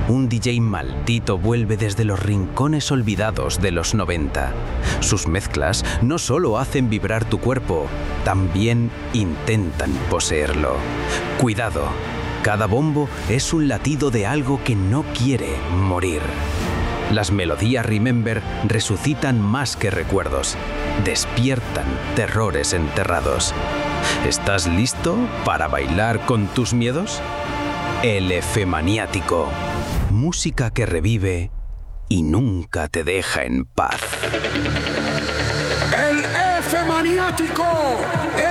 un DJ maldito vuelve desde los rincones olvidados de los 90. Sus mezclas no solo hacen vibrar tu cuerpo, también intentan poseerlo. Cuidado, cada bombo es un latido de algo que no quiere morir. Las melodías Remember resucitan más que recuerdos, despiertan terrores enterrados. ¿Estás listo para bailar con tus miedos? El F-Maniático. Música que revive y nunca te deja en paz. El F-Maniático.